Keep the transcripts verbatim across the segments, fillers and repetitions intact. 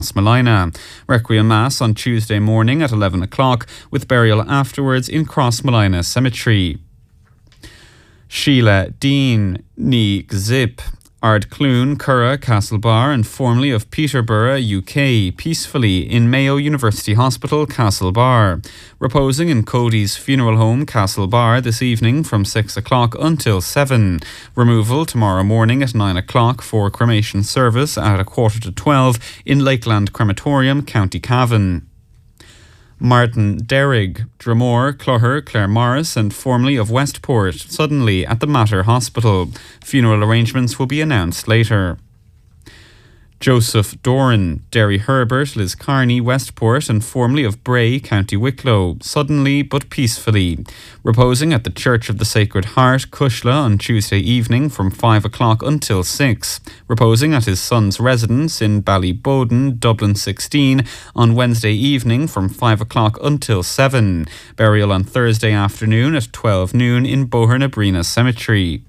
Crossmolina. Requiem Mass on Tuesday morning at eleven o'clock, with burial afterwards in Crossmolina Cemetery. Sheila Dean Ní Gzip, Ardclune, Curra, Castlebar, and formerly of Peterborough, U K, peacefully in Mayo University Hospital, Castlebar. Reposing in Cody's funeral home, Castlebar, this evening from six o'clock until seven. Removal tomorrow morning at nine o'clock for cremation service at a quarter to twelve in Lakeland Crematorium, County Cavan. Martin Derrig, Dromore, Clogher, Claire Morris, and formerly of Westport, suddenly at the Mater Hospital. Funeral arrangements will be announced later. Joseph Doran, Derry Herbert, Liz Carney, Westport, and formerly of Bray, County Wicklow, suddenly but peacefully. Reposing at the Church of the Sacred Heart, Cushla, on Tuesday evening from five o'clock until six. Reposing at his son's residence in Ballyboden, Dublin sixteen, on Wednesday evening from five o'clock until seven. Burial on Thursday afternoon at twelve noon in Bohernabrina Cemetery.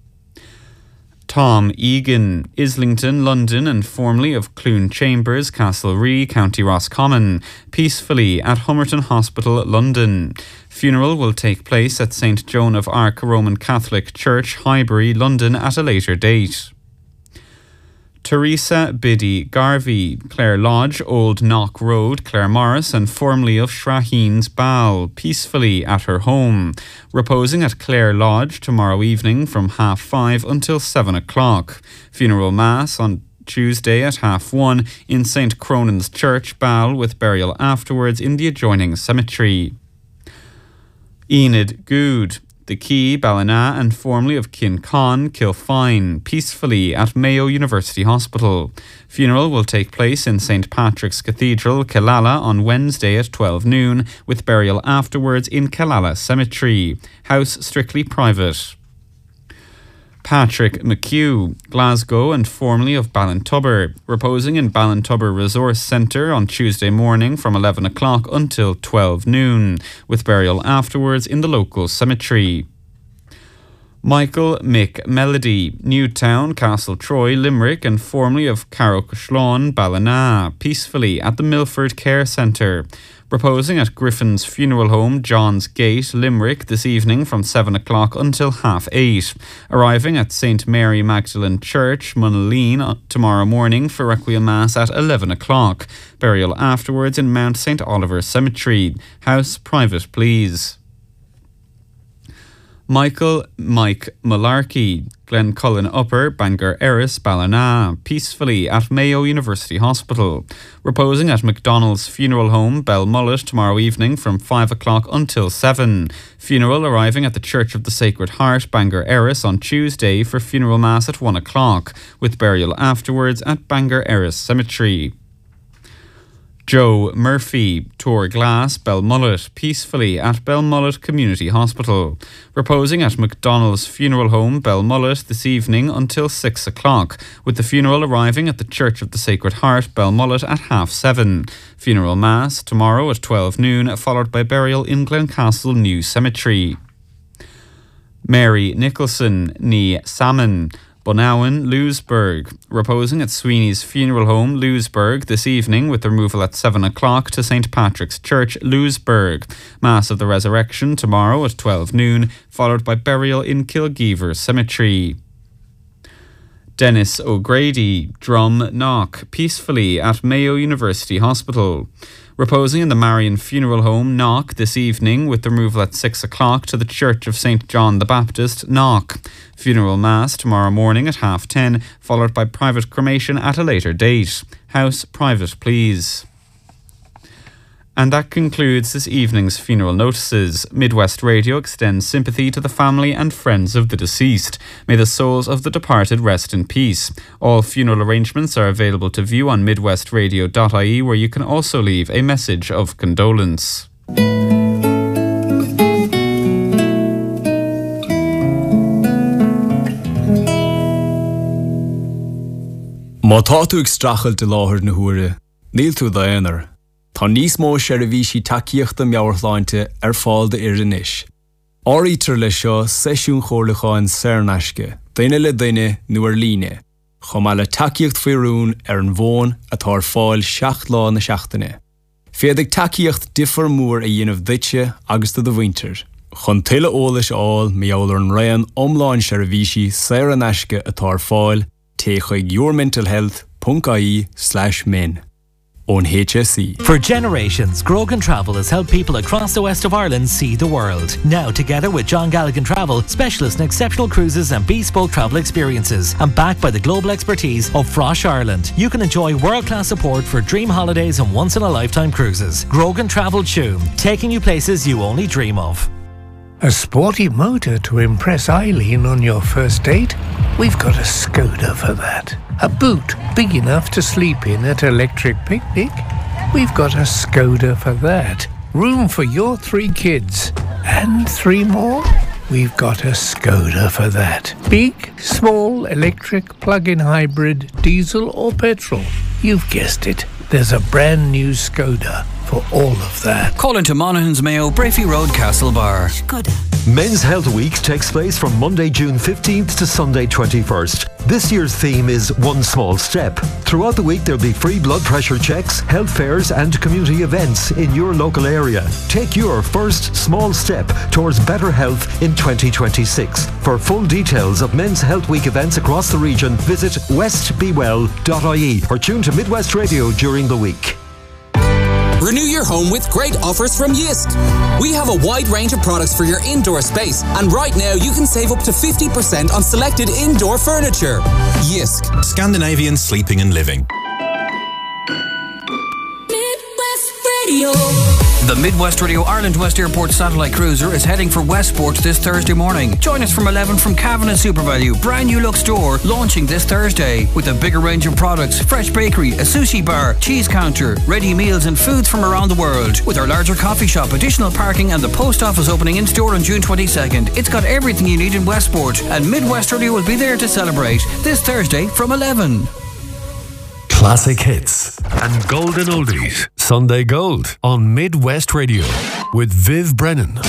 Tom Egan, Islington, London, and formerly of Clune Chambers, Castlerea, County Roscommon, peacefully at Homerton Hospital, London. Funeral will take place at Saint Joan of Arc Roman Catholic Church, Highbury, London, at a later date. Teresa Biddy Garvey, Clare Lodge, Old Knock Road, Clare Morris, and formerly of Shraheens Ball, peacefully at her home. Reposing at Clare Lodge tomorrow evening from half five until seven o'clock. Funeral Mass on Tuesday at half one in Saint Cronan's Church, Ball, with burial afterwards in the adjoining cemetery. Enid Good, The Key, Ballina, and formerly of Kincon, Kilfine, peacefully at Mayo University Hospital. Funeral will take place in Saint Patrick's Cathedral, Killala, on Wednesday at twelve noon, with burial afterwards in Killala Cemetery. House strictly private. Patrick McHugh, Glasgow, and formerly of Ballintubber, reposing in Ballintubber Resource Centre on Tuesday morning from eleven o'clock until twelve noon, with burial afterwards in the local cemetery. Michael Mick Melody, Newtown, Castle Troy, Limerick, and formerly of Carrowcashlawn, Ballina, peacefully at the Milford Care Centre. Reposing at Griffin's Funeral Home, John's Gate, Limerick, this evening from seven o'clock until half eight. Arriving at Saint Mary Magdalene Church, Munaleen, tomorrow morning for Requiem Mass at eleven o'clock. Burial afterwards in Mount Saint Oliver Cemetery. House private, please. Michael Mike Malarkey, Glencullen Upper, Bangor Erris, Ballina, peacefully at Mayo University Hospital. Reposing at McDonald's Funeral Home, Belmullet, tomorrow evening from five o'clock until seven. Funeral arriving at the Church of the Sacred Heart, Bangor Erris, on Tuesday for funeral mass at one o'clock, with burial afterwards at Bangor Erris Cemetery. Joe Murphy, Tor Glass, Belmullet, peacefully at Belmullet Community Hospital. Reposing at McDonald's Funeral Home, Belmullet, this evening until six o'clock, with the funeral arriving at the Church of the Sacred Heart, Belmullet, at half seven. Funeral Mass tomorrow at twelve noon, followed by burial in Glencastle New Cemetery. Mary Nicholson, Ní Salmon, Bonawan, Lewisburg, reposing at Sweeney's Funeral Home, Lewisburg, this evening with removal at seven o'clock to Saint Patrick's Church, Lewisburg. Mass of the Resurrection tomorrow at twelve noon, followed by burial in Kilgeever Cemetery. Dennis O'Grady, Drum Knock, peacefully at Mayo University Hospital. Reposing in the Marion Funeral Home, Knock, this evening with removal at six o'clock to the Church of Saint John the Baptist, Knock. Funeral Mass tomorrow morning at half ten, followed by private cremation at a later date. House private, please. And that concludes this evening's funeral notices. Midwest Radio extends sympathy to the family and friends of the deceased. May the souls of the departed rest in peace. All funeral arrangements are available to view on midwest radio dot I E, where you can also leave a message of condolence. Má tá tú ag strachaill de láthair na huaire, níl tú d'aonar. Tá níos mó sé a bhí sí takeíochta meabhartháinte ar fáil de ar inis. Áirítear le seo seisiún chomhlacháin saornaisce, daine le daine nó ar líne. chum eile takeíocht faoirún ar an bhón atá ar fáil seacht lá na seachtaine. Féadigh takeíocht differ mór a dhéanamh duite agus do do bhaintear. Chun tuile eolais áil meabhlar an raon omláin seirbhísí saor an aisce atá ar fáil té chuig yourmentalhealth.ie slash men. On H S E. For generations, Grogan Travel has helped people across the west of Ireland see the world. Now, together with John Galligan Travel, specialist in exceptional cruises and bespoke travel experiences, and backed by the global expertise of Frosh Ireland, you can enjoy world-class support for dream holidays and once-in-a-lifetime cruises. Grogan Travel Tuam, taking you places you only dream of. A sporty motor to impress Eileen on your first date? We've got a Skoda for that. A boot big enough to sleep in at Electric Picnic? We've got a Skoda for that. Room for your three kids. And three more? We've got a Skoda for that. Big, small, electric, plug-in hybrid, diesel or petrol. You've guessed it. There's a brand new Skoda for all of that. Call into Monaghan's Mayo, Brafey Road, Castlebar. Skoda. Men's Health Week takes place from Monday, June fifteenth to Sunday, twenty-first. This year's theme is One Small Step. Throughout the week there'll be free blood pressure checks, health fairs and community events in your local area. Take your first small step towards better health in twenty twenty-six. For full details of Men's Health Week events across the region, visit west be well dot I E or tune to Midwest Radio during the week. Renew your home with great offers from Jysk. We have a wide range of products for your indoor space, and right now you can save up to fifty percent on selected indoor furniture. Jysk. Scandinavian sleeping and living. Midwest Radio. The Midwest Radio Ireland West Airport satellite cruiser is heading for Westport this Thursday morning. Join us from eleven from Cavan and SuperValue, brand new look store, launching this Thursday with a bigger range of products, fresh bakery, a sushi bar, cheese counter, ready meals and foods from around the world. With our larger coffee shop, additional parking and the post office opening in store on June twenty-second. It's got everything you need in Westport, and Midwest Radio will be there to celebrate this Thursday from eleven. Classic hits and golden oldies. Sunday Gold on Midwest Radio with Viv Brennan.